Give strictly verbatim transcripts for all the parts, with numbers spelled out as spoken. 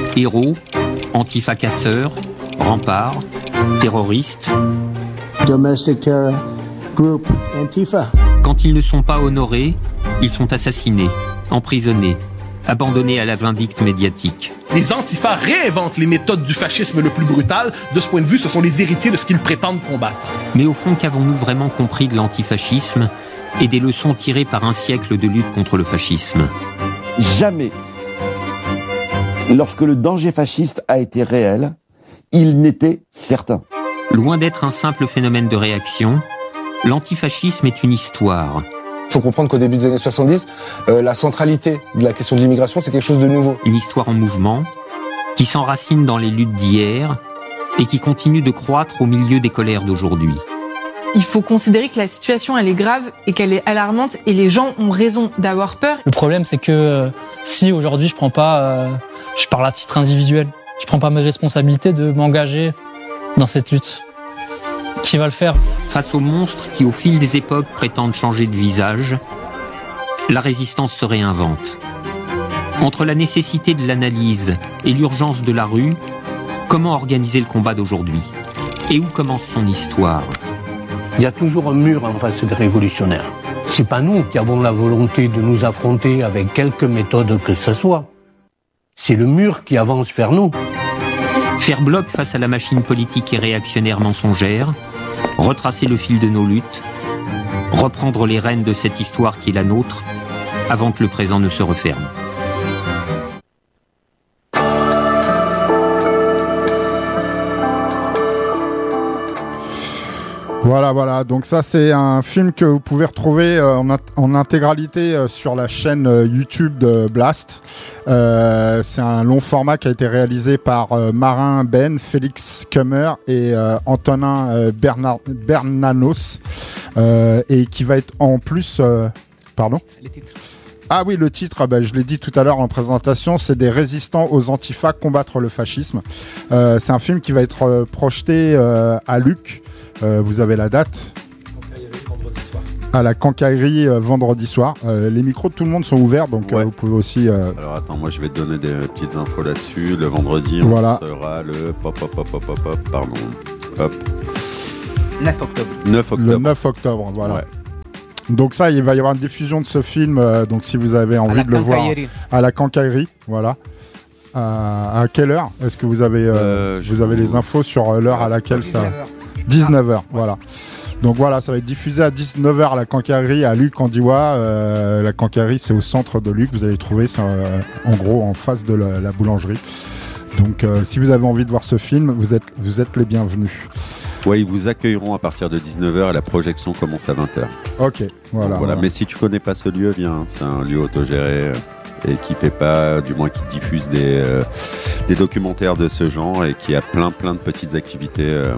Héros, Antifa casseurs, remparts, terroristes. Domestic terror group Antifa. Quand ils ne sont pas honorés, ils sont assassinés, emprisonnés, abandonnés à la vindicte médiatique. Les Antifas réinventent les méthodes du fascisme le plus brutal. De ce point de vue, ce sont les héritiers de ce qu'ils prétendent combattre. Mais au fond, qu'avons-nous vraiment compris de l'antifascisme et des leçons tirées par un siècle de lutte contre le fascisme ? Jamais, lorsque le danger fasciste a été réel, il n'était certain. Loin d'être un simple phénomène de réaction, l'antifascisme est une histoire. Il faut comprendre qu'au début des années soixante-dix, euh, la centralité de la question de l'immigration, c'est quelque chose de nouveau. Une histoire en mouvement, qui s'enracine dans les luttes d'hier et qui continue de croître au milieu des colères d'aujourd'hui. Il faut considérer que la situation, elle est grave et qu'elle est alarmante et les gens ont raison d'avoir peur. Le problème, c'est que euh, si aujourd'hui je prends pas, euh, je parle à titre individuel, je prends pas mes responsabilités de m'engager dans cette lutte. Qui va le faire ? Face aux monstres qui, au fil des époques, prétendent changer de visage, la résistance se réinvente. Entre la nécessité de l'analyse et l'urgence de la rue, comment organiser le combat d'aujourd'hui ? Et où commence son histoire ? Il y a toujours un mur en face des révolutionnaires. C'est pas nous qui avons la volonté de nous affronter avec quelque méthode que ce soit. C'est le mur qui avance vers nous. Faire bloc face à la machine politique et réactionnaire mensongère, retracer le fil de nos luttes, reprendre les rênes de cette histoire qui est la nôtre, avant que le présent ne se referme. Voilà, voilà. Donc ça, c'est un film que vous pouvez retrouver euh, en, en intégralité euh, sur la chaîne euh, YouTube de Blast. Euh, c'est un long format qui a été réalisé par euh, Marin Ben, Félix Kummer et euh, Antonin euh, Bernard, Bernanos euh, et qui va être en plus... Euh, pardon ? Ah oui, le titre, bah, je l'ai dit tout à l'heure en présentation, c'est des résistants aux Antifas combattre le fascisme. Euh, c'est un film qui va être euh, projeté euh, à Luc. Euh, vous avez la date ? À la Quincaillerie euh, vendredi soir. Euh, les micros de tout le monde sont ouverts, donc ouais. euh, vous pouvez aussi... Euh... Alors attends, moi je vais te donner des petites infos là-dessus. Le vendredi, voilà. On sera le... Pop, pop, pop, pop, pop, pop, pardon. Hop. neuf octobre. neuf octobre. Le neuf octobre, voilà. Ouais. Donc ça, il va y avoir une diffusion de ce film, euh, donc si vous avez envie de le voir à la Quincaillerie, voilà. À, à quelle heure ? Est-ce que vous avez, euh, euh, vous avez les infos sur euh, l'heure à laquelle ça... dix-neuf heures, voilà. Donc voilà, ça va être diffusé à dix-neuf heures à la Quincaillerie à Luc, Andiwa. Euh, la Quincaillerie, c'est au centre de Luc. Vous allez trouver ça, euh, en gros, en face de la, la boulangerie. Donc, euh, si vous avez envie de voir ce film, vous êtes, vous êtes les bienvenus. Oui, ils vous accueilleront à partir de dix-neuf heures et la projection commence à vingt heures. Ok, voilà. Donc, voilà. voilà. Mais si tu connais pas ce lieu, viens. C'est un lieu autogéré et qui fait pas, du moins qui diffuse des, euh, des documentaires de ce genre et qui a plein plein de petites activités euh,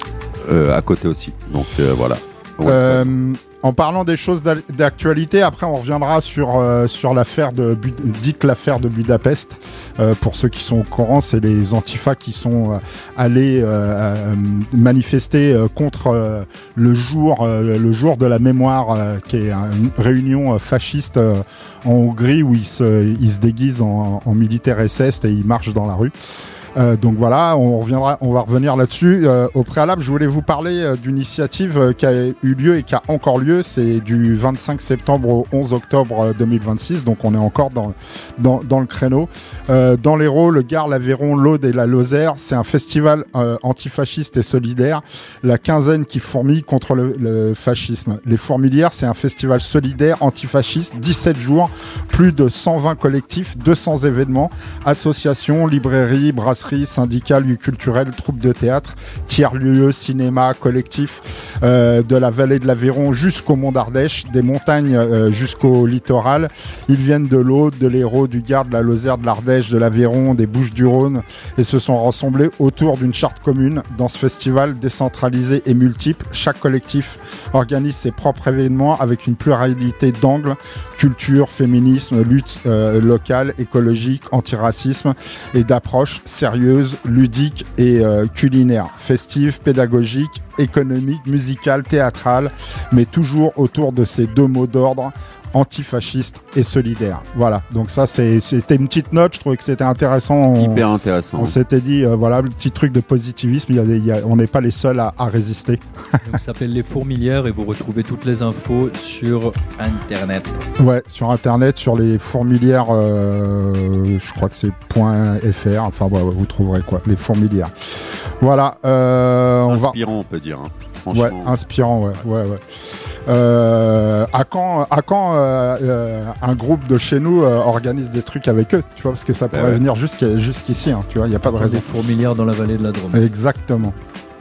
euh, à côté aussi. Donc euh, voilà. Ouais, euh, ouais. En parlant des choses d'actualité, après on reviendra sur, euh, sur l'affaire de, dite l'affaire de Budapest. Euh, pour ceux qui sont au courant, c'est les Antifas qui sont euh, allés euh, euh, manifester euh, contre euh, le jour, euh, le jour de la mémoire, euh, qui est une réunion euh, fasciste euh, en Hongrie où ils se, ils se déguisent en, en militaires S S et ils marchent dans la rue. Euh, donc voilà, on reviendra, on va revenir là-dessus. Euh, au préalable, je voulais vous parler euh, d'une initiative euh, qui a eu lieu et qui a encore lieu. C'est du vingt-cinq septembre au onze octobre euh, deux mille vingt-six. Donc on est encore dans dans, dans le créneau. Euh, dans l'Hérault, le Gard, l'Aveyron, l'Aude et la Lozère, c'est un festival euh, antifasciste et solidaire. La quinzaine qui fourmille contre le, le fascisme. Les Fourmilières, c'est un festival solidaire antifasciste. dix-sept jours, plus de cent vingt collectifs, deux cents événements, associations, librairies, brasseries, syndicats, lieux culturels, troupes de théâtre, tiers-lieux, cinéma, collectifs, euh, de la vallée de l'Aveyron jusqu'au Mont d'Ardèche, des montagnes euh, jusqu'au littoral. Ils viennent de l'Aude, de l'Hérault, du Gard, de la Lozère, de l'Ardèche, de l'Aveyron, des Bouches-du-Rhône et se sont rassemblés autour d'une charte commune dans ce festival décentralisé et multiple. Chaque collectif organise ses propres événements avec une pluralité d'angles, culture, féminisme, lutte euh, locale, écologique, antiracisme et d'approches sérieuse, ludique et euh, culinaire, festive, pédagogique, économique, musicale, théâtrale, mais toujours autour de ces deux mots d'ordre, antifasciste et solidaire. Voilà, donc ça c'est, c'était une petite note, je trouvais que c'était intéressant. On, Hyper intéressant. On s'était dit, euh, voilà, le petit truc de positivisme, il y a des, il y a, on n'est pas les seuls à, à résister. Donc, ça s'appelle Les Fourmilières et vous retrouvez toutes les infos sur Internet. Ouais, sur Internet, sur les fourmilières, euh, je crois que c'est .fr, enfin ouais, ouais, vous trouverez quoi, les fourmilières. Voilà. Euh, on inspirant, va... on peut dire. Hein. Franchement. Ouais, inspirant, ouais, ouais, ouais. Euh, à quand, à quand euh, euh, un groupe de chez nous euh, organise des trucs avec eux, tu vois, parce que ça pourrait ouais. venir jusqu'à, jusqu'ici, hein, tu vois, il n'y a pas de raison. Des fourmilières dans la vallée de la Drôme. Exactement.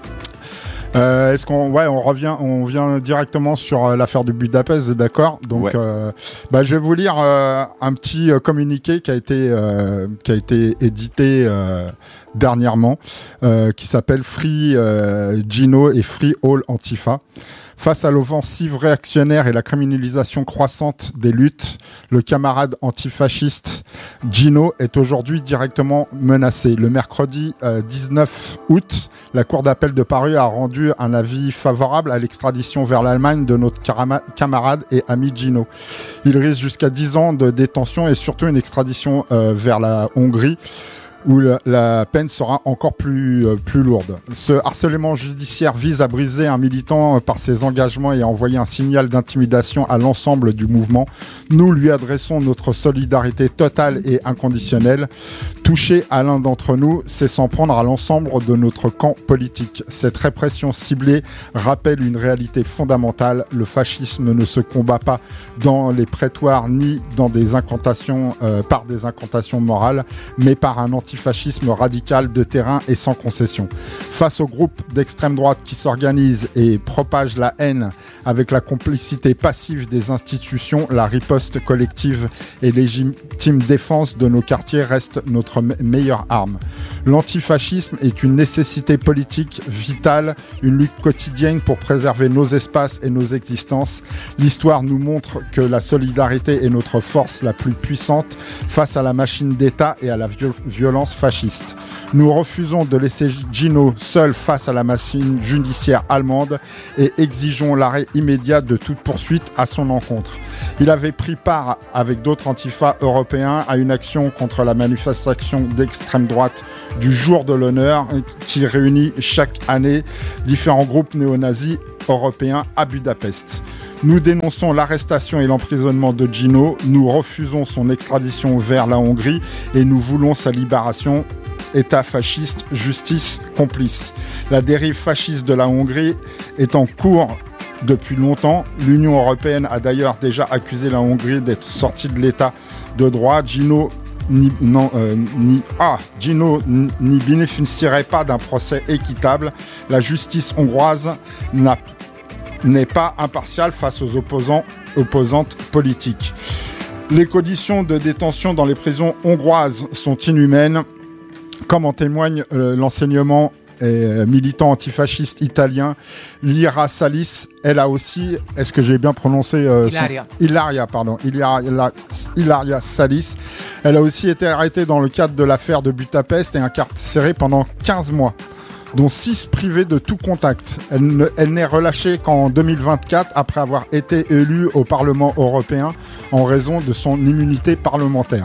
Euh, est-ce qu'on, ouais, on revient, on vient directement sur euh, l'affaire de Budapest, d'accord. Donc, ouais. euh, bah, je vais vous lire euh, un petit euh, communiqué qui a été, euh, qui a été édité euh, dernièrement, euh, qui s'appelle Free euh, Gino et Free All Antifa. Face à l'offensive réactionnaire et la criminalisation croissante des luttes, le camarade antifasciste Gino est aujourd'hui directement menacé. Le mercredi euh, dix-neuf août, la Cour d'appel de Paris a rendu un avis favorable à l'extradition vers l'Allemagne de notre carama- camarade et ami Gino. Il risque jusqu'à dix ans de détention et surtout une extradition euh, vers la Hongrie, où la, la peine sera encore plus, euh, plus lourde. Ce harcèlement judiciaire vise à briser un militant euh, par ses engagements et à envoyer un signal d'intimidation à l'ensemble du mouvement. Nous lui adressons notre solidarité totale et inconditionnelle. Toucher à l'un d'entre nous, c'est s'en prendre à l'ensemble de notre camp politique. Cette répression ciblée rappelle une réalité fondamentale. Le fascisme ne se combat pas dans les prétoires ni dans des incantations, euh, par des incantations morales, mais par un antifascisme radical de terrain et sans concession. Face aux groupes d'extrême droite qui s'organisent et propagent la haine avec la complicité passive des institutions, la riposte collective et légitime défense de nos quartiers reste notre me- meilleure arme. L'antifascisme est une nécessité politique vitale, une lutte quotidienne pour préserver nos espaces et nos existences. L'histoire nous montre que la solidarité est notre force la plus puissante face à la machine d'État et à la viol- violence fasciste. Nous refusons de laisser Gino seul face à la machine judiciaire allemande et exigeons l'arrêt immédiat de toute poursuite à son encontre. Il avait pris part avec d'autres antifas européens à une action contre la manifestation d'extrême droite du Jour de l'honneur qui réunit chaque année différents groupes néo-nazis européens à Budapest. Nous dénonçons l'arrestation et l'emprisonnement de Gino, nous refusons son extradition vers la Hongrie et nous voulons sa libération. État fasciste, justice complice. La dérive fasciste de la Hongrie est en cours depuis longtemps. L'Union européenne a d'ailleurs déjà accusé la Hongrie d'être sortie de l'état de droit. Gino ni, non, euh, ni, ah, Gino n'y bénéficierait pas d'un procès équitable. La justice hongroise n'a, n'est pas impartiale face aux opposants, opposantes politiques. Les conditions de détention dans les prisons hongroises sont inhumaines, comme en témoigne euh, l'enseignement et, euh, militant antifasciste italien Ilaria Salis. Elle a aussi, est-ce que j'ai bien prononcé euh, Ilaria. Son... Ilaria, pardon. Ilaria, Ilaria Salis. Elle a aussi été arrêtée dans le cadre de l'affaire de Budapest et incarcérée pendant quinze mois, dont six privés de tout contact. Elle, ne, elle n'est relâchée qu'en deux mille vingt-quatre après avoir été élue au Parlement européen en raison de son immunité parlementaire.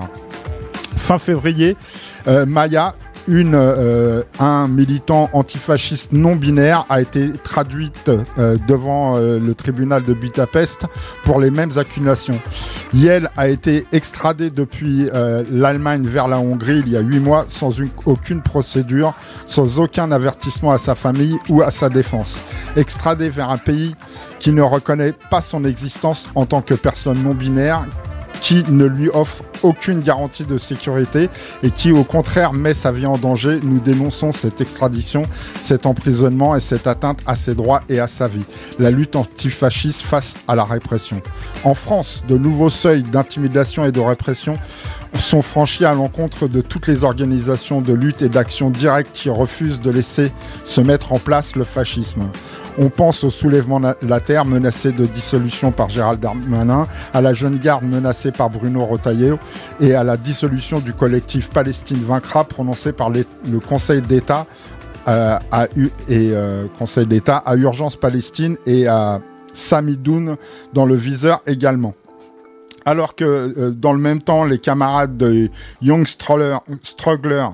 Fin février, euh, Maya, une, euh, un militant antifasciste non binaire, a été traduite euh, devant euh, le tribunal de Budapest pour les mêmes accusations. Yael a été extradé depuis euh, l'Allemagne vers la Hongrie il y a huit mois sans une, aucune procédure, sans aucun avertissement à sa famille ou à sa défense. Extradé vers un pays qui ne reconnaît pas son existence en tant que personne non binaire, qui ne lui offre aucune garantie de sécurité et qui au contraire met sa vie en danger. Nous dénonçons cette extradition, cet emprisonnement et cette atteinte à ses droits et à sa vie. La lutte antifasciste face à la répression. En France, de nouveaux seuils d'intimidation et de répression sont franchis à l'encontre de toutes les organisations de lutte et d'action directe qui refusent de laisser se mettre en place le fascisme. On pense au soulèvement La Terre menacé de dissolution par Gérald Darmanin, à la Jeune Garde menacée par Bruno Retailleau et à la dissolution du collectif Palestine vaincra prononcé par les, le Conseil d'État euh, à, et, euh, Conseil d'État à Urgence Palestine et à Samidoun dans le viseur également. Alors que euh, dans le même temps, les camarades de Young Struggler, Struggler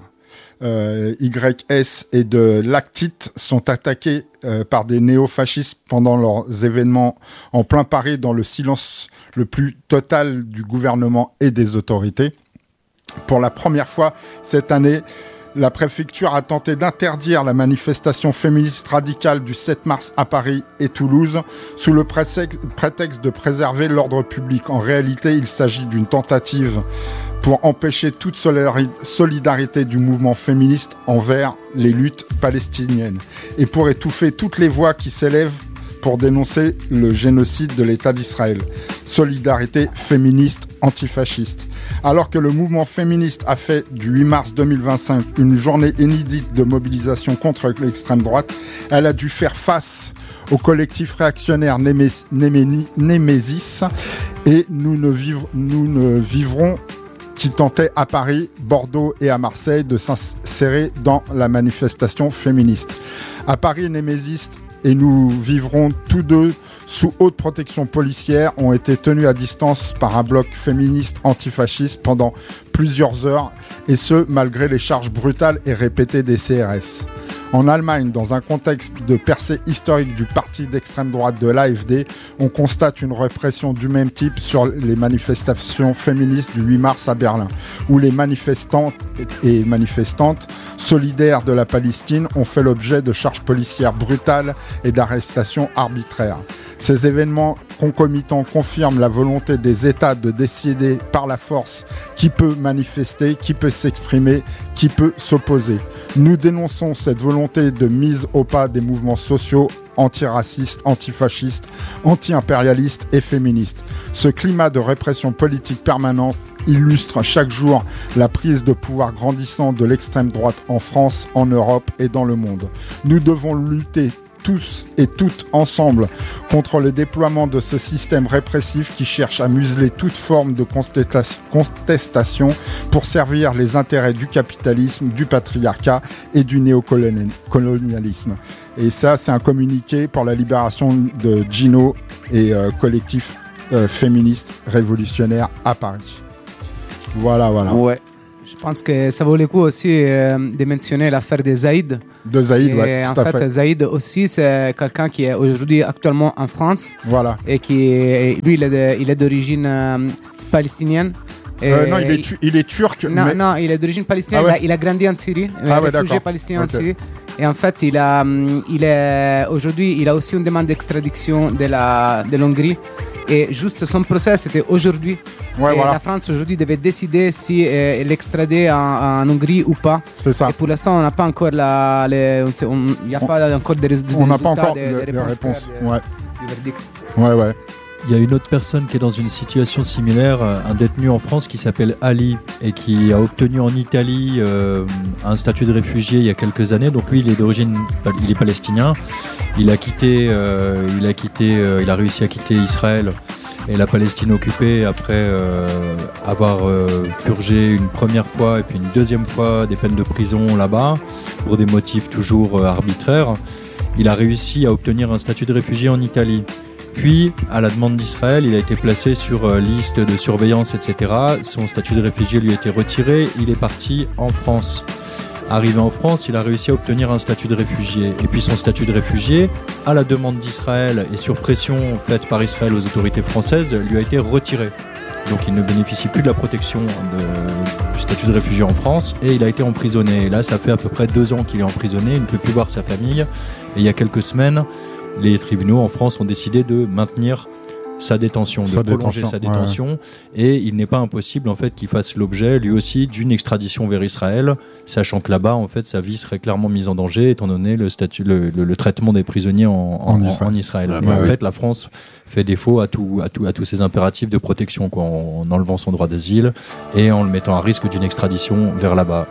euh, Y S et de Lactite sont attaqués euh, par des néo-fascistes pendant leurs événements en plein Paris, dans le silence le plus total du gouvernement et des autorités. Pour la première fois cette année, la préfecture a tenté d'interdire la manifestation féministe radicale du sept mars à Paris et Toulouse sous le prétexte de préserver l'ordre public. En réalité, il s'agit d'une tentative pour empêcher toute solidarité du mouvement féministe envers les luttes palestiniennes et pour étouffer toutes les voix qui s'élèvent pour dénoncer le génocide de l'État d'Israël. Solidarité féministe antifasciste. Alors que le mouvement féministe a fait du huit mars deux mille vingt-cinq une journée inédite de mobilisation contre l'extrême droite, elle a dû faire face au collectif réactionnaire Némé- Néméni- Némésis et nous ne, viv- nous ne vivrons qui tentait à Paris, Bordeaux et à Marseille de s'insérer dans la manifestation féministe. À Paris, Némésis et nous vivrons tous deux sous haute protection policière ont été tenus à distance par un bloc féministe antifasciste pendant plusieurs heures, et ce, malgré les charges brutales et répétées des C R S. En Allemagne, dans un contexte de percée historique du parti d'extrême droite de l'A F D, on constate une répression du même type sur les manifestations féministes du huit mars à Berlin, où les manifestantes et manifestantes solidaires de la Palestine ont fait l'objet de charges policières brutales et d'arrestations arbitraires. Ces événements concomitants confirment la volonté des États de décider par la force qui peut manifester, qui peut s'exprimer, qui peut s'opposer. Nous dénonçons cette volonté de mise au pas des mouvements sociaux antiracistes, antifascistes, anti-impérialistes et féministes. Ce climat de répression politique permanente illustre chaque jour la prise de pouvoir grandissante de l'extrême droite en France, en Europe et dans le monde. Nous devons lutter tous et toutes ensemble contre le déploiement de ce système répressif qui cherche à museler toute forme de contestation pour servir les intérêts du capitalisme, du patriarcat et du néocolonialisme. Et ça, c'est un communiqué pour la libération de Gino et euh, collectif euh, féministe révolutionnaire à Paris. Voilà, voilà. Ouais. Je pense que ça vaut le coup aussi euh, de mentionner l'affaire de Zaïd. De Zaïd, oui. En fait, fait, Zaïd aussi, c'est quelqu'un qui est aujourd'hui actuellement en France. Voilà. Et qui, lui, il est, de, il est d'origine euh, palestinienne. Et euh, non, il est, tu, il est turc. Non, mais... non, il est d'origine palestinienne. Ah ouais. il, a, il a grandi en Syrie. Il ah est ouais, réfugié palestinien okay. en Syrie. Et en fait, il a, il est, aujourd'hui, il a aussi une demande d'extradition de, la, de l'Hongrie. Et juste son procès, c'était aujourd'hui. Ouais, et voilà. La France aujourd'hui devait décider si euh, l'extrader en, en Hongrie ou pas. C'est ça. Et pour l'instant, on n'a pas encore la, les, on il n'y a on, pas encore des, des on résultats. On n'a pas encore des, les, des réponses. réponses. De, ouais. Du verdict. Ouais, ouais. Il y a une autre personne qui est dans une situation similaire, un détenu en France qui s'appelle Ali et qui a obtenu en Italie euh, un statut de réfugié il y a quelques années. Donc lui, il est d'origine, il est palestinien. Il a quitté, euh, il a quitté, euh, il a réussi à quitter Israël et la Palestine occupée après euh, avoir euh, purgé une première fois et puis une deuxième fois des peines de prison là-bas pour des motifs toujours euh, arbitraires. Il a réussi à obtenir un statut de réfugié en Italie. Puis, à la demande d'Israël, il a été placé sur euh, liste de surveillance, et cetera. Son statut de réfugié lui a été retiré. Il est parti en France. Arrivé en France, il a réussi à obtenir un statut de réfugié. Et puis son statut de réfugié, à la demande d'Israël et sur pression faite par Israël aux autorités françaises, lui a été retiré. Donc il ne bénéficie plus de la protection de, du statut de réfugié en France et il a été emprisonné. Et là, ça fait à peu près deux ans qu'il est emprisonné, il ne peut plus voir sa famille. Et il y a quelques semaines, les tribunaux en France ont décidé de maintenir sa détention, de sa prolonger détention, sa détention. Ouais. Et il n'est pas impossible en fait qu'il fasse l'objet lui aussi d'une extradition vers Israël, sachant que là-bas en fait sa vie serait clairement mise en danger étant donné le statut, le, le, le traitement des prisonniers en, en, en Israël. En Israël. Ouais, en ouais. fait, la France fait défaut à tout, à tout, à tous ses impératifs de protection, quoi, en, en enlevant son droit d'asile et en le mettant à risque d'une extradition vers là-bas.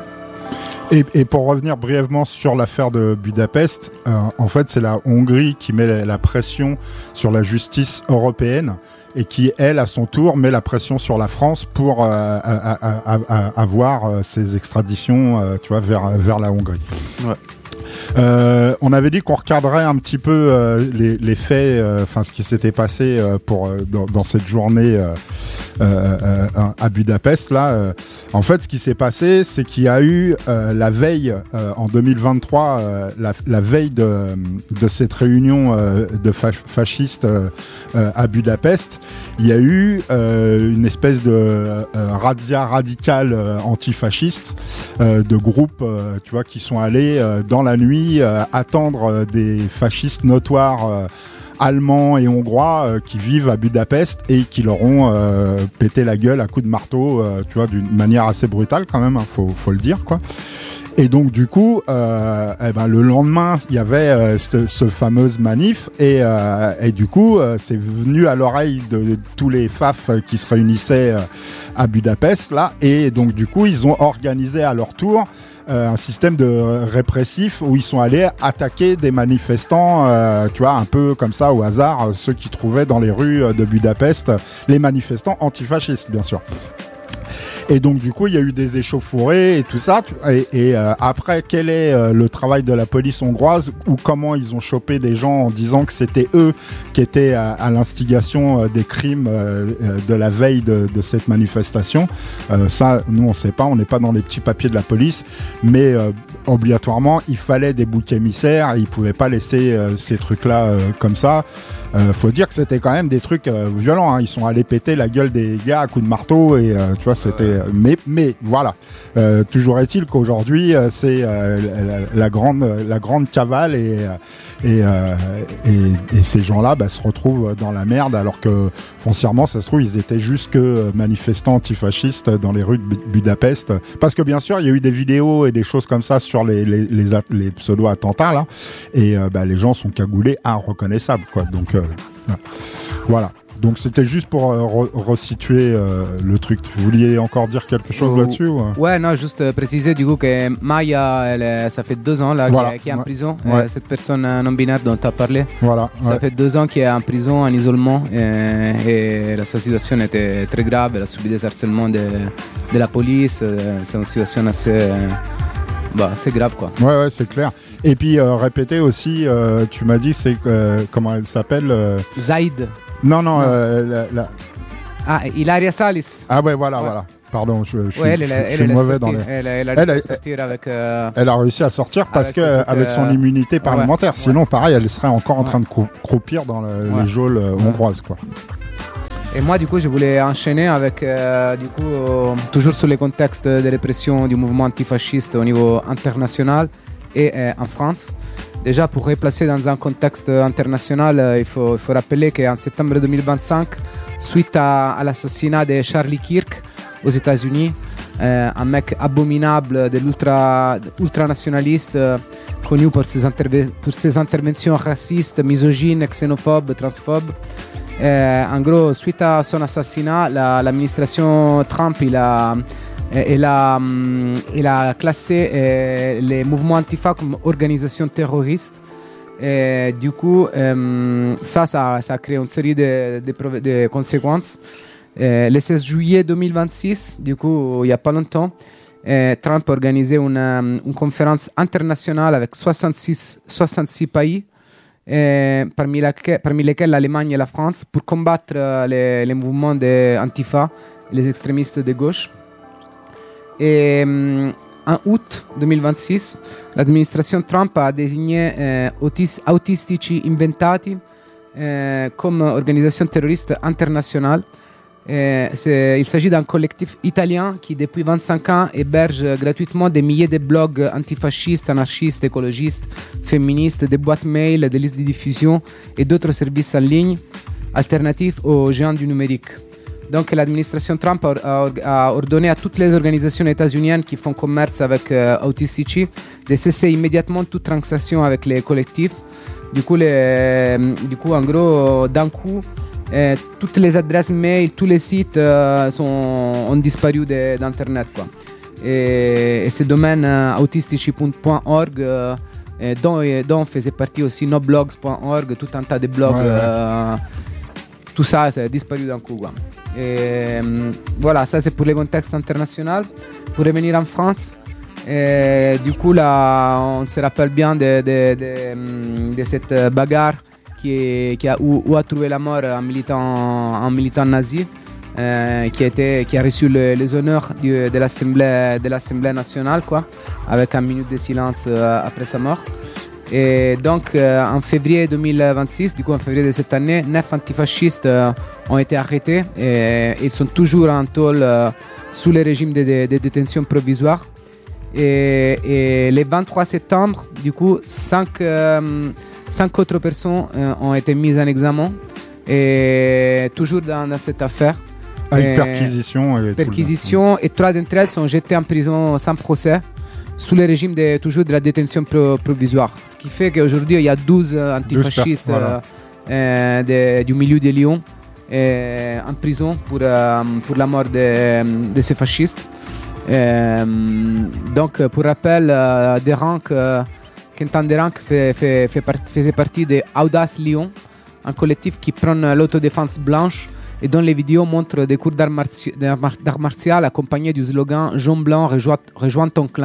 Et, et pour revenir brièvement sur l'affaire de Budapest, euh, en fait, c'est la Hongrie qui met la, la pression sur la justice européenne et qui, elle, à son tour, met la pression sur la France pour euh, à, à, à, à avoir euh, ces extraditions, euh, tu vois, vers vers la Hongrie. Ouais. Euh, on avait dit qu'on regarderait un petit peu euh, les, les faits, enfin euh, ce qui s'était passé euh, pour euh, dans, dans cette journée euh, euh, euh, à Budapest. Là, euh, en fait, ce qui s'est passé, c'est qu'il y a eu euh, la veille euh, en deux mille vingt-trois, euh, la, la veille de, de cette réunion euh, de fa- fascistes euh, euh, à Budapest, il y a eu euh, une espèce de euh, razzia radicale euh, antifasciste euh, de groupes, euh, tu vois, qui sont allés euh, dans la nuit euh, attendre euh, des fascistes notoires euh, allemands et hongrois euh, qui vivent à Budapest et qui leur ont euh, pété la gueule à coups de marteau, euh, tu vois, d'une manière assez brutale quand même, hein, faut, faut le dire, quoi. Et donc du coup, euh, eh ben, le lendemain, il y avait euh, ce, ce fameuse manif et, euh, et du coup, euh, c'est venu à l'oreille de, de tous les faf qui se réunissaient euh, à Budapest là, et donc du coup, ils ont organisé à leur tour euh, un système de répressif où ils sont allés attaquer des manifestants, euh, tu vois, un peu comme ça au hasard, ceux qui trouvaient dans les rues de Budapest, les manifestants antifascistes, bien sûr. Et donc du coup il y a eu des échauffourées et tout ça, et, et euh, après quel est euh, le travail de la police hongroise, ou comment ils ont chopé des gens en disant que c'était eux qui étaient à, à l'instigation euh, des crimes euh, de la veille de, de cette manifestation, euh, ça nous on sait pas, on n'est pas dans les petits papiers de la police, mais euh, obligatoirement il fallait des boucs émissaires, ils pouvaient pas laisser euh, ces trucs là euh, comme ça. Euh, faut dire que c'était quand même des trucs euh, violents, hein. Ils sont allés péter la gueule des gars à coups de marteau et euh, tu vois c'était mais mais voilà, euh, toujours est-il qu'aujourd'hui euh, c'est euh, la, la grande la grande cavale et et, euh, et, et ces gens-là bah, se retrouvent dans la merde, alors que foncièrement ça se trouve ils étaient juste que manifestants antifascistes dans les rues de Budapest, parce que bien sûr il y a eu des vidéos et des choses comme ça sur les les les, at- les pseudo-attentats là, et euh, bah, les gens sont cagoulés inreconnaissables, quoi. Donc euh, voilà. Donc c'était juste pour euh, re- resituer euh, le truc. Vous vouliez encore dire quelque chose Oh, là-dessus ou... Ouais, non, juste euh, préciser du coup que Maya, elle est- ça fait deux ans là Voilà. qu'elle qui est en Ouais. prison. Ouais. Euh, cette personne euh, non binaire dont tu as parlé. Voilà. Ça Ouais. fait deux ans qu'elle est en prison, en isolement, euh, et la, sa situation était très grave. Elle a subi des harcèlements de, de la police. euh, C'est une situation assez, euh, bah, assez grave, quoi. Ouais, ouais, c'est clair. Et puis euh, répéter aussi, euh, tu m'as dit, c'est euh, comment elle s'appelle euh... Zaïd. Non, non. Non. Euh, la, la... Ah, Hilaria Salis. Ah ouais, voilà, Ouais. voilà. Pardon, je, je Ouais, suis, elle, je, elle, je elle, suis elle, mauvais sorti, dans les... elle, elle a Elle réussi a- à sortir avec. euh, Elle a réussi à sortir parce Avec que ce truc, avec son euh, immunité parlementaire. ouais, Sinon, pareil, elle serait encore en Ouais. train de crou- croupir dans le- Ouais. les geôles euh, hongroises, quoi. Et moi, du coup, je voulais enchaîner avec, euh, du coup, euh, toujours sur les contextes de répression du mouvement antifasciste au niveau international et euh, en France. Déjà, pour replacer dans un contexte international, euh, il, faut, il faut rappeler qu'en septembre deux mille vingt-cinq, suite à, à l'assassinat de Charlie Kirk aux États-Unis, euh, un mec abominable de l'ultra ultranationaliste, euh, connu pour ses, interve- pour ses interventions racistes, misogynes, xénophobes, transphobes. Euh, en gros, suite à son assassinat, la- l'administration Trump il a, il a, hum, il a classé euh, les mouvements antifa comme organisation terroriste. Et du coup, euh, ça, ça, ça a créé une série de, de, prov- de conséquences. Euh, le seize juillet deux mille vingt-six, du coup, il n'y a pas longtemps, euh, Trump a organisé une, euh, une conférence internationale avec soixante-six, soixante-six pays, euh, parmi, laquelle- parmi lesquels l'Allemagne et la France, pour combattre euh, les, les mouvements de Antifa, les extrémistes de gauche. Et euh, en août deux mille vingt-six, l'administration Trump a désigné euh, autis- Autistici Inventati euh, comme organisation terroriste internationale. Euh, c'est- il s'agit d'un collectif italien qui, depuis vingt-cinq ans, héberge gratuitement des milliers de blogs antifascistes, anarchistes, écologistes, féministes, des boîtes mail, des listes de diffusion et d'autres services en ligne alternatifs aux géants du numérique. Donc l'administration Trump a, a- a ordonné à toutes les organisations états-uniennes qui font commerce avec euh, Autistici de cesser immédiatement toute transaction avec les collectifs. Du coup, les, du coup en gros, d'un coup, euh, toutes les adresses mail, tous les sites euh, sont, ont disparu de- d'Internet, quoi. Et, et ce domaine euh, autistici point org, euh, et dont, et dont faisait partie aussi noblogs point org, tout un tas de blogs, Ouais, ouais. euh, tout ça, c'est disparu d'un coup, quoi. Et, euh, voilà, ça c'est pour le contexte international. Pour revenir en France, Et du coup, là, on se rappelle bien de, de, de, de cette bagarre qui, est, qui a, où, où a trouvé la mort un militant, un militant nazi euh, qui, a été, qui a reçu le, les honneurs du, de, l'Assemblée, de l'Assemblée nationale, quoi, avec une minute de silence euh, après sa mort. Et donc, euh, en février deux mille vingt-six, du coup en février de cette année, neuf antifascistes euh, ont été arrêtés et, et ils sont toujours en tôle euh, sous le régime de, de, de détention provisoire. Et, et le vingt-trois septembre, du coup, cinq, euh, cinq autres personnes euh, ont été mises en examen, et toujours dans, dans cette affaire. Avec et, perquisition. Et perquisition, et trois d'entre elles sont jetées en prison sans procès, sous le régime de, toujours de la détention pro- provisoire. Ce qui fait qu'aujourd'hui, il y a douze euh, antifascistes douze voilà. euh, euh, de, du milieu de Lyon euh, en prison pour, euh, pour la mort de, de ces fascistes. Euh, donc, pour rappel, euh, des rangs, euh, Quentin Deranque fait, fait, fait part, faisait partie de Audace Lyon, un collectif qui prône l'autodéfense blanche et dont les vidéos montrent des cours d'arts, marti- d'arts martiaux accompagnés du slogan « Jaune blanc, rejoins, rejoins ton clan ».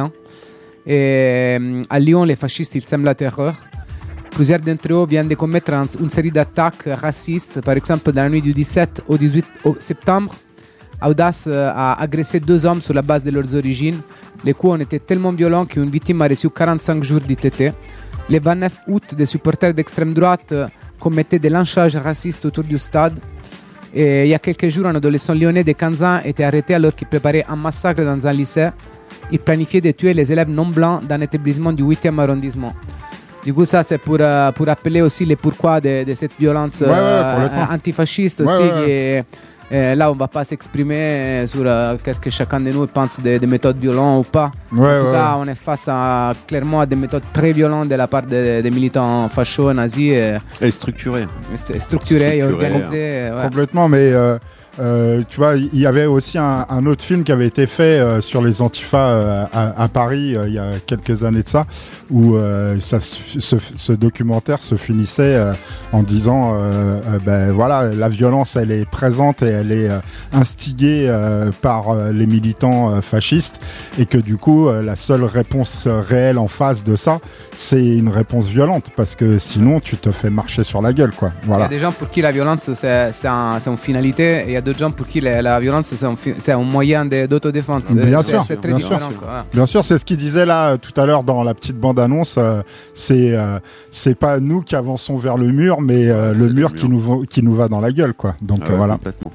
Et à Lyon, les fascistes, ils sèment la terreur. Plusieurs d'entre eux viennent de commettre une série d'attaques racistes. Par exemple, dans la nuit du dix-sept au dix-huit septembre, Audace a agressé deux hommes sur la base de leurs origines. Les coups ont été tellement violents qu'une victime a reçu quarante-cinq jours d'I T T. Le vingt-neuf août, des supporters d'extrême droite commettaient des lynchages racistes autour du stade. Et il y a quelques jours, un adolescent lyonnais de quinze ans était arrêté alors qu'il préparait un massacre dans un lycée. Il planifiait de tuer les élèves non blancs d'un établissement du huitième arrondissement. Du coup, ça, c'est pour, euh, pour rappeler aussi les pourquoi de, de cette violence ouais, ouais, euh, antifasciste ouais, aussi. Ouais, ouais. Et, et là, on ne va pas s'exprimer sur euh, qu'est-ce que chacun de nous pense des de méthodes violentes ou pas. Ouais, en tout ouais, cas, ouais. on est face à, clairement à des méthodes très violentes de la part des de militants fachos, nazis. Et, et structurés. Et structurés et organisés. Ouais. Complètement, mais... Euh... Euh, tu vois, il y avait aussi un, un autre film qui avait été fait euh, sur les antifas euh, à, à Paris euh, il y a quelques années de ça, où euh, ça, ce, ce documentaire se finissait euh, en disant, euh, euh, ben voilà, la violence elle est présente et elle est euh, instigée euh, par euh, les militants euh, fascistes, et que du coup euh, la seule réponse réelle en face de ça, c'est une réponse violente, parce que sinon tu te fais marcher sur la gueule, quoi. Voilà. Il y a des gens pour qui la violence c'est, c'est, un, c'est une finalité, et il y a d'autres gens pour qui la, la violence c'est un, c'est un moyen de, d'autodéfense. Bien c'est, sûr, c'est très bien différent. Sûr. Quoi. Bien sûr, c'est ce qu'il disait là tout à l'heure dans la petite bande-annonce. Euh, c'est euh, c'est pas nous qui avançons vers le mur, mais euh, le, mur le mur qui nous va, qui nous va dans la gueule, quoi. Donc ah ouais, euh, voilà. Complètement.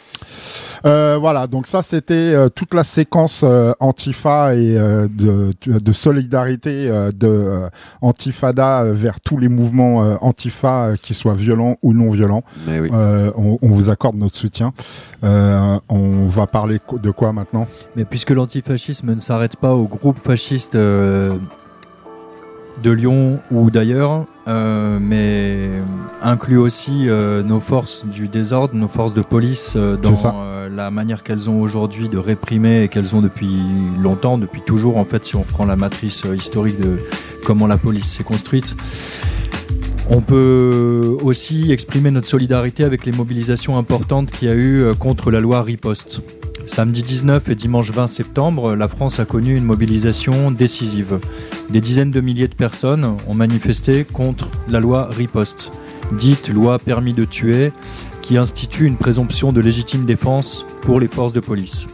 Euh, voilà, donc ça c'était euh, toute la séquence euh, Antifa et euh, de, de solidarité euh, de euh, Antifada euh, vers tous les mouvements euh, Antifa, euh, qu'ils soient violents ou non violents. Mais oui. euh, on, on vous accorde notre soutien. Euh, on va parler de quoi maintenant ? Mais puisque l'antifascisme ne s'arrête pas au groupe fasciste euh, de Lyon ou d'ailleurs, euh, mais inclut aussi euh, nos forces du désordre, nos forces de police euh, dans euh, la manière qu'elles ont aujourd'hui de réprimer et qu'elles ont depuis longtemps, depuis toujours en fait, si on prend la matrice euh, historique de comment la police s'est construite. On peut aussi exprimer notre solidarité avec les mobilisations importantes qu'il y a eu euh, contre la loi Riposte. Samedi dix-neuf et dimanche vingt septembre, la France a connu une mobilisation décisive. Des dizaines de milliers de personnes ont manifesté contre la loi Riposte, dite loi permis de tuer, qui institue une présomption de légitime défense pour les forces de police.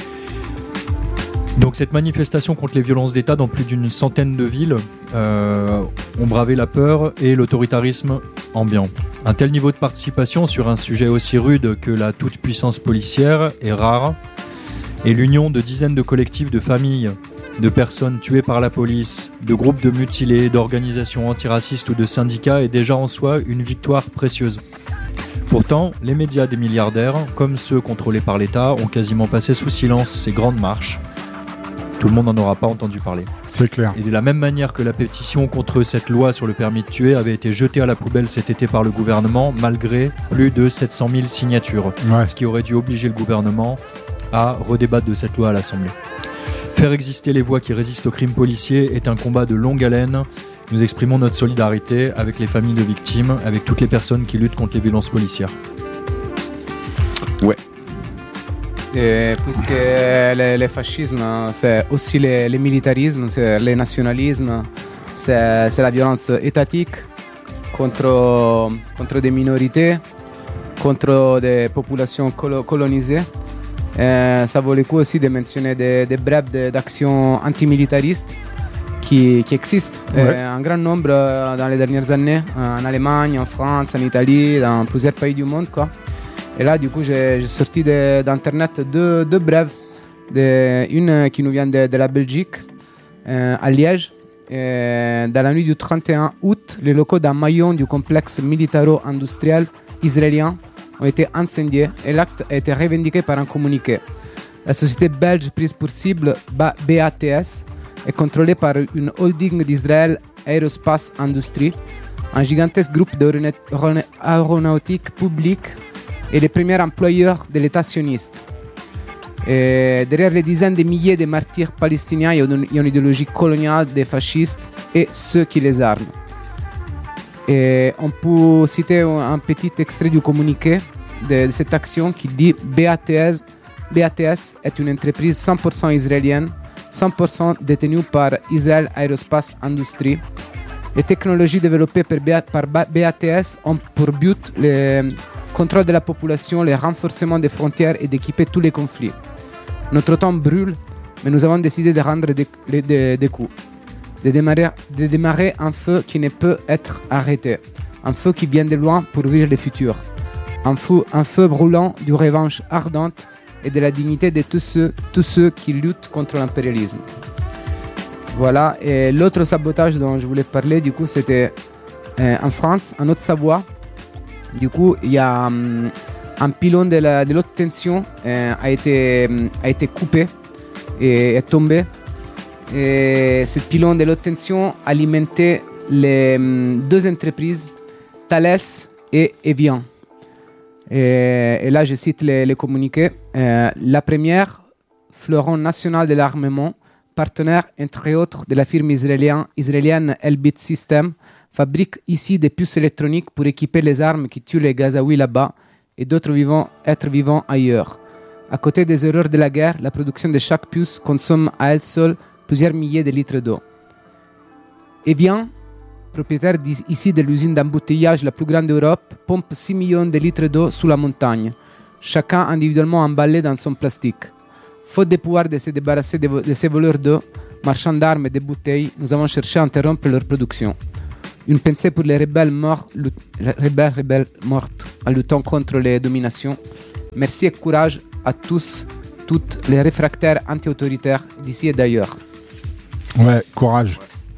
Donc cette manifestation contre les violences d'État dans plus d'une centaine de villes euh, ont bravé la peur et l'autoritarisme ambiant. Un tel niveau de participation sur un sujet aussi rude que la toute-puissance policière est rare, et l'union de dizaines de collectifs de familles, de personnes tuées par la police, de groupes de mutilés, d'organisations antiracistes ou de syndicats est déjà en soi une victoire précieuse. Pourtant, les médias des milliardaires, comme ceux contrôlés par l'État, ont quasiment passé sous silence ces grandes marches. Tout le monde n'en aura pas entendu parler. C'est clair. Et de la même manière que la pétition contre cette loi sur le permis de tuer avait été jetée à la poubelle cet été par le gouvernement, malgré plus de sept cent mille signatures, ouais. Ce qui aurait dû obliger le gouvernement à redébattre de cette loi à l'Assemblée. Faire exister les voix qui résistent aux crimes policiers est un combat de longue haleine. Nous exprimons notre solidarité avec les familles de victimes, avec toutes les personnes qui luttent contre les violences policières. Ouais. Et puisque le, le fascisme, c'est aussi le, le militarisme, c'est le nationalisme, c'est, c'est la violence étatique contre, contre des minorités, contre des populations colo- colonisées. Et ça vaut le coup aussi de mentionner des, des brèves de, d'actions antimilitaristes qui, qui existent Ouais. en grand nombre dans les dernières années, en Allemagne, en France, en Italie, dans plusieurs pays du monde, quoi. Et là, du coup, j'ai, j'ai sorti de, d'Internet deux, deux brèves. De, une qui nous vient de, de la Belgique, euh, à Liège. Et dans la nuit du trente et un août, les locaux d'un maillon du complexe militaro-industriel israélien ont été incendiés et l'acte a été revendiqué par un communiqué. La société belge prise pour cible, B A T S, est contrôlée par une holding d'Israël Aerospace Industrie, un gigantesque groupe d'aéronautique publique et le premier employeur de l'État sioniste. Et derrière les dizaines de milliers de martyrs palestiniens, il y a une, il y a une idéologie coloniale des fascistes et ceux qui les arment. Et on peut citer un petit extrait du communiqué de, de cette action qui dit B A T S, B A T S est une entreprise cent pour cent israélienne, cent pour cent détenue par Israel Aerospace Industrie. Les technologies développées par B A T S ont pour but le contrôle de la population, le renforcement des frontières et d'équiper tous les conflits. Notre temps brûle, mais nous avons décidé de rendre des, des, des coups, de démarrer, de démarrer un feu qui ne peut être arrêté, un feu qui vient de loin pour ouvrir le futur, un feu, un feu brûlant de revanche ardente et de la dignité de tous ceux, tous ceux qui luttent contre l'impérialisme. Voilà, et l'autre sabotage dont je voulais parler, du coup, c'était euh, en France, en Haute-Savoie. Du coup, il y a um, un pylône de, la, de l'haute tension euh, a, été, um, a été coupé et est tombé. Et ce pylône de l'haute tension alimentait les um, deux entreprises, Thales et Evian. Et, et là, je cite les, les communiqués. Euh, la première, fleuron national de l'armement, partenaire entre autres de la firme israélienne, israélienne Elbit Systems, fabrique ici des puces électroniques pour équiper les armes qui tuent les Gazaouis là-bas et d'autres vivants, êtres vivants ailleurs. À côté des erreurs de la guerre, la production de chaque puce consomme à elle seule plusieurs milliers de litres d'eau. Evian, propriétaire ici de l'usine d'embouteillage la plus grande d'Europe, pompe six millions de litres d'eau sous la montagne, chacun individuellement emballé dans son plastique. Faute de pouvoir de se débarrasser de, de ces voleurs d'eau, marchands d'armes et de bouteilles, nous avons cherché à interrompre leur production. Une pensée pour les rebelles morts, lut, rebelles, rebelles mortes en luttant contre les dominations. Merci et courage à tous, toutes les réfractaires anti-autoritaires d'ici et d'ailleurs. Ouais, courage.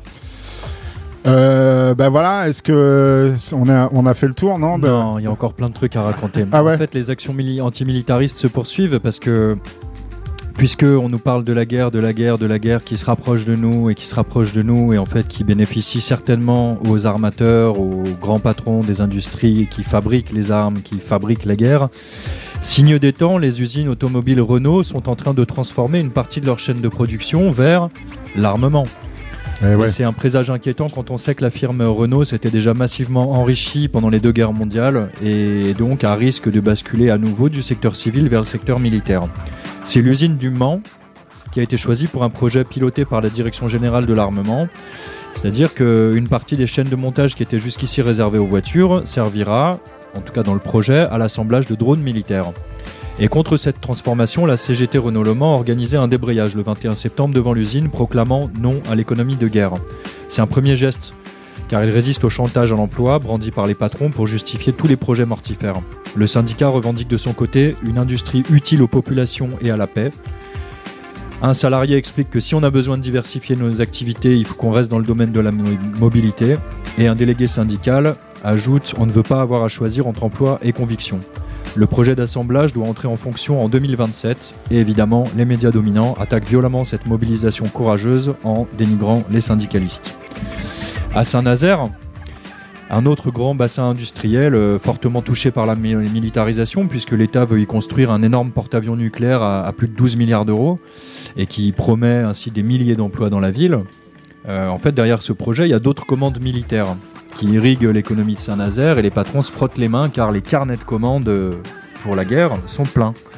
Euh, ben voilà, est-ce que on a on a fait le tour, non de... Non, il y a encore plein de trucs à raconter. Ah ouais. En fait, les actions mili- antimilitaristes se poursuivent parce que puisque on nous parle de la guerre, de la guerre, de la guerre qui se rapproche de nous et qui se rapproche de nous et en fait qui bénéficie certainement aux armateurs, aux grands patrons des industries qui fabriquent les armes, qui fabriquent la guerre. Signe des temps, les usines automobiles Renault sont en train de transformer une partie de leur chaîne de production vers l'armement. Eh ouais. Et c'est un présage inquiétant quand on sait que la firme Renault s'était déjà massivement enrichie pendant les deux guerres mondiales et donc à risque de basculer à nouveau du secteur civil vers le secteur militaire. C'est l'usine du Mans qui a été choisie pour un projet piloté par la Direction Générale de l'Armement. C'est-à-dire qu'une partie des chaînes de montage qui étaient jusqu'ici réservées aux voitures servira, en tout cas dans le projet, à l'assemblage de drones militaires. Et contre cette transformation, la C G T Renault Le Mans a organisé un débrayage le vingt et un septembre devant l'usine, proclamant non à l'économie de guerre. C'est un premier geste, car il résiste au chantage à l'emploi brandi par les patrons pour justifier tous les projets mortifères. Le syndicat revendique de son côté une industrie utile aux populations et à la paix. Un salarié explique que si on a besoin de diversifier nos activités, il faut qu'on reste dans le domaine de la mobilité. Et un délégué syndical ajoute « On ne veut pas avoir à choisir entre emploi et conviction ». Le projet d'assemblage doit entrer en fonction en deux mille vingt-sept et évidemment, les médias dominants attaquent violemment cette mobilisation courageuse en dénigrant les syndicalistes. À Saint-Nazaire, un autre grand bassin industriel euh, fortement touché par la mi- militarisation puisque l'État veut y construire un énorme porte-avions nucléaire à, à plus de douze milliards d'euros et qui promet ainsi des milliers d'emplois dans la ville. Euh, en fait, derrière ce projet, il y a d'autres commandes militaires qui irriguent l'économie de Saint-Nazaire et les patrons se frottent les mains car les carnets de commandes pour la guerre sont pleins.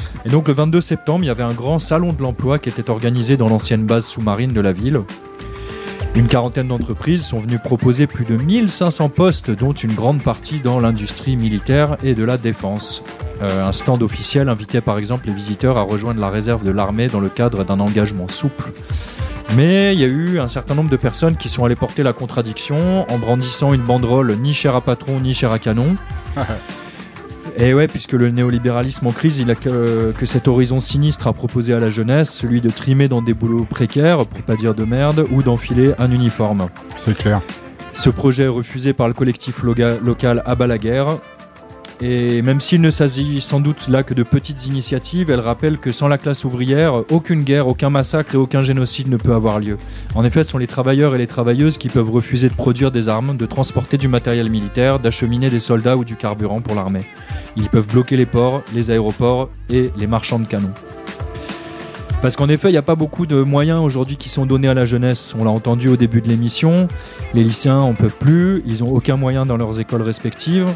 Et donc le vingt-deux septembre, il y avait un grand salon de l'emploi qui était organisé dans l'ancienne base sous-marine de la ville. Une quarantaine d'entreprises sont venues proposer plus de mille cinq cents postes, dont une grande partie dans l'industrie militaire et de la défense. Euh, un stand officiel invitait par exemple les visiteurs à rejoindre la réserve de l'armée dans le cadre d'un engagement souple. Mais il y a eu un certain nombre de personnes qui sont allées porter la contradiction en brandissant une banderole ni chair à patron ni chair à canon. Et ouais, puisque le néolibéralisme en crise, il a que, que cet horizon sinistre à proposer à la jeunesse, celui de trimer dans des boulots précaires, pour pas dire de merde, ou d'enfiler un uniforme. C'est clair. Ce projet est refusé par le collectif loga- local À bas la guerre. Et même s'il ne s'agit sans doute là que de petites initiatives, elle rappelle que sans la classe ouvrière, aucune guerre, aucun massacre et aucun génocide ne peut avoir lieu. En effet, ce sont les travailleurs et les travailleuses qui peuvent refuser de produire des armes, de transporter du matériel militaire, d'acheminer des soldats ou du carburant pour l'armée. Ils peuvent bloquer les ports, les aéroports et les marchands de canons. Parce qu'en effet, il n'y a pas beaucoup de moyens aujourd'hui qui sont donnés à la jeunesse. On l'a entendu au début de l'émission, les lycéens n'en peuvent plus, ils n'ont aucun moyen dans leurs écoles respectives.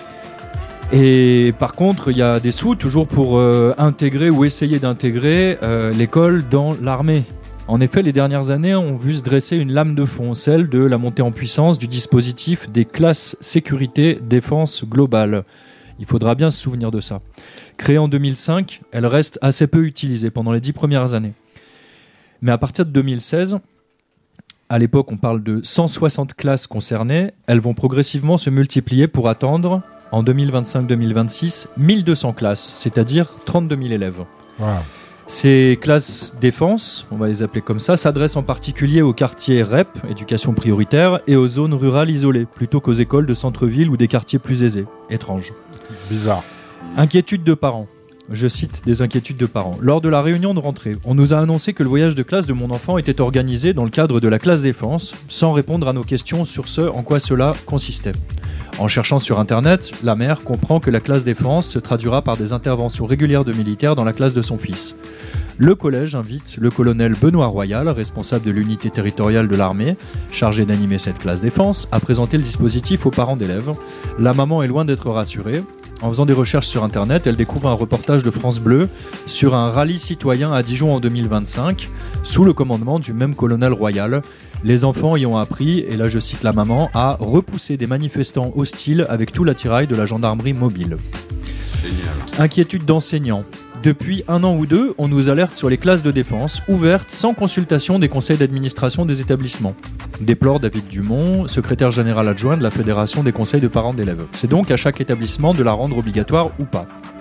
Et par contre, il y a des sous toujours pour euh, intégrer ou essayer d'intégrer euh, l'école dans l'armée. En effet, les dernières années ont vu se dresser une lame de fond, celle de la montée en puissance du dispositif des classes sécurité défense globale. Il faudra bien se souvenir de ça. Créée en deux mille cinq, elle reste assez peu utilisée pendant les dix premières années. Mais à partir de deux mille seize, à l'époque on parle de cent soixante classes concernées, elles vont progressivement se multiplier pour atteindre, en deux mille vingt-cinq deux mille vingt-six, mille deux cents classes, c'est-à-dire trente-deux mille élèves. Wow. Ces classes défense, on va les appeler comme ça, s'adressent en particulier aux quartiers R E P, éducation prioritaire, et aux zones rurales isolées, plutôt qu'aux écoles de centre-ville ou des quartiers plus aisés. Étrange. Bizarre. Inquiétude de parents. Je cite des inquiétudes de parents. Lors de la réunion de rentrée, on nous a annoncé que le voyage de classe de mon enfant était organisé dans le cadre de la classe défense, sans répondre à nos questions sur ce en quoi cela consistait. En cherchant sur internet, la mère comprend que la classe défense se traduira par des interventions régulières de militaires dans la classe de son fils. Le collège invite le colonel Benoît Royal, responsable de l'unité territoriale de l'armée, chargé d'animer cette classe défense, à présenter le dispositif aux parents d'élèves. La maman est loin d'être rassurée. En faisant des recherches sur internet, elle découvre un reportage de France Bleu sur un rallye citoyen à Dijon en deux mille vingt-cinq, sous le commandement du même colonel Royal. Les enfants y ont appris, et là je cite la maman, à repousser des manifestants hostiles avec tout l'attirail de la gendarmerie mobile. Génial. Inquiétude d'enseignants. Depuis un an ou deux, on nous alerte sur les classes de défense, ouvertes sans consultation des conseils d'administration des établissements. Déplore David Dumont, secrétaire général adjoint de la Fédération des conseils de parents d'élèves. C'est donc à chaque établissement de la rendre obligatoire ou pas.